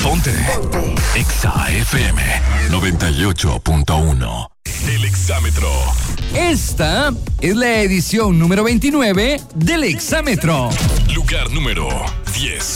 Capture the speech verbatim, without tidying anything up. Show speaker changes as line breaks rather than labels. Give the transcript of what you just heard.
Ponte. Exa F M noventa y ocho punto uno. El Exámetro.
Esta es la edición número veintinueve del Exámetro.
Lugar número diez.